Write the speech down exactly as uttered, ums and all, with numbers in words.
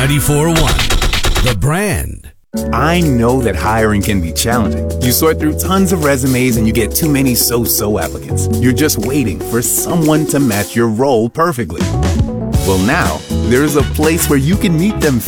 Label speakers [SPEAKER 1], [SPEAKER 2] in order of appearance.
[SPEAKER 1] ninety-four point one, The Brand.
[SPEAKER 2] I know that hiring can be challenging. You sort through tons of resumes and you get too many so-so applicants. You're just waiting for someone to match your role perfectly. Well, now, there's a place where you can meet them